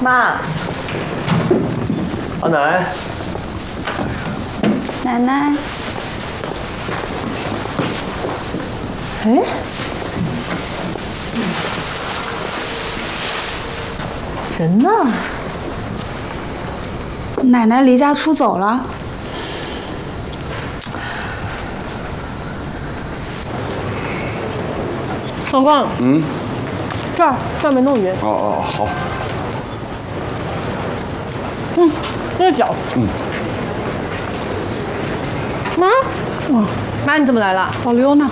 妈， 阿奶， 奶奶。 哎，人呢？ 奶奶离家出走了。 老公，这儿没弄匀。 哦，好。 那个脚。妈， 妈，你怎么来了？ 老刘呢？